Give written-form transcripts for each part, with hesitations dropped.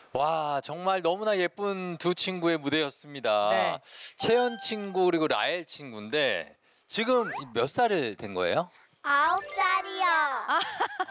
와, 정말 너무나 예쁜 두 친구의 무대였습니다. 네. 채연 친구 그리고 라엘 친구인데 지금 몇 살을 된 거예요? 9살이요. 아,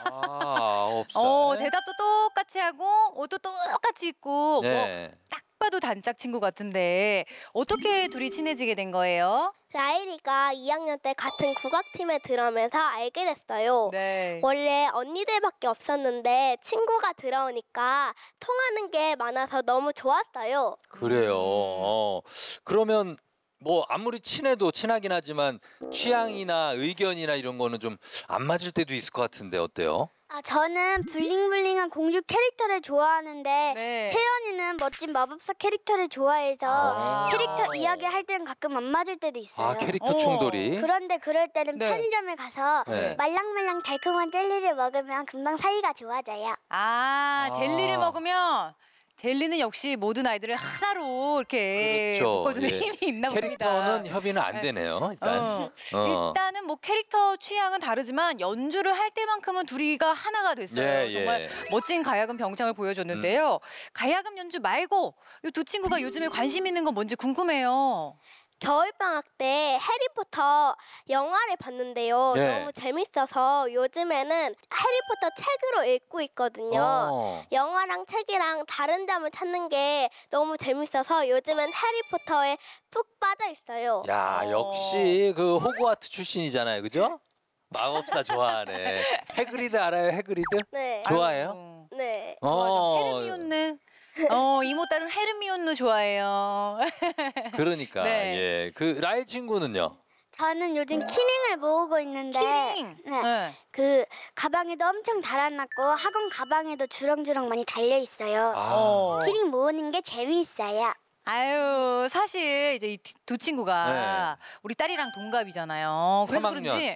9살. 대답도 똑같이 하고 옷도 똑같이 입고 네. 뭐 딱 봐도 단짝 친구 같은데 어떻게 둘이 친해지게 된 거예요? 라일이가 2학년 때 같은 국악팀에 들어오면서 알게 됐어요. 네. 원래 언니들밖에 없었는데 친구가 들어오니까 통하는 게 많아서 너무 좋았어요. 그래요. 그러면 뭐 아무리 친해도 친하긴 하지만 취향이나 의견이나 이런 거는 좀 안 맞을 때도 있을 것 같은데 어때요? 저는 블링블링한 공주 캐릭터를 좋아하는데 네. 채연이는 멋진 마법사 캐릭터를 좋아해서 아. 캐릭터 이야기할 때는 가끔 안 맞을 때도 있어요. 아, 캐릭터 어. 충돌이. 그런데 그럴 때는 네. 편의점에 가서 네. 말랑말랑 달콤한 젤리를 먹으면 금방 사이가 좋아져요. 젤리를 먹으면 젤리는 역시 모든 아이들을 하나로 이렇게 그렇죠. 묶어주는 예. 힘이 있나 봅니다. 캐릭터는 협의는 안 네. 되네요. 일단. 일단은 뭐 캐릭터 취향은 다르지만 연주를 할 때만큼은 둘이가 하나가 됐어요. 예, 정말 예. 멋진 가야금 병창을 보여줬는데요. 가야금 연주 말고 이 두 친구가 요즘에 관심 있는 건 뭔지 궁금해요. 겨울방학 때 해리포터 영화를 봤는데요. 네. 너무 재밌어서 요즘에는 해리포터 책으로 읽고 있거든요. 영화랑 책이랑 다른 점을 찾는 게 너무 재밌어서 요즘엔 해리포터에 푹 빠져 있어요. 야, 역시 그 호그와트 출신이잖아요. 그죠? 마법사 좋아하네. 해그리드 알아요? 해그리드? 네. 좋아해요? 아이고. 네. 헤르미온느. 이모 딸은 헤르미온느 좋아해요. 그러니까 네. 예. 그 라일 친구는요? 저는 요즘 키링을 모으고 있는데 키링. 네. 그 가방에도 엄청 달아놨고 학원 가방에도 주렁주렁 많이 달려 있어요. 아. 키링 모으는 게 재미있어요. 아유, 사실 이제 이 두 친구가 우리 딸이랑 동갑이잖아요. 그래서 3학년. 그런지